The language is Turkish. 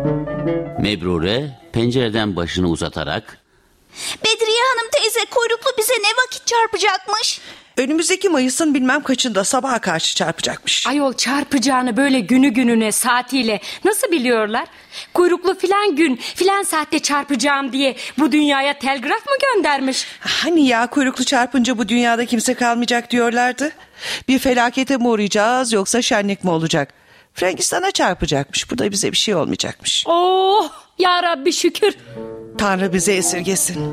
Mebrure pencereden başını uzatarak Bedriye Hanım teyze, kuyruklu bize ne vakit çarpacakmış? Önümüzdeki Mayıs'ın bilmem kaçında sabaha karşı çarpacakmış. Ayol, çarpacağını böyle günü gününe saatiyle nasıl biliyorlar? Kuyruklu filan gün filan saatte çarpacağım diye bu dünyaya telgraf mı göndermiş? Hani ya kuyruklu çarpınca bu dünyada kimse kalmayacak diyorlardı. Bir felakete mi uğrayacağız yoksa şenlik mi olacak? Frangistan'a çarpacakmış. Bu da bize bir şey olmayacakmış. Oh ya Rabbi, şükür. Tanrı bize esirgesin.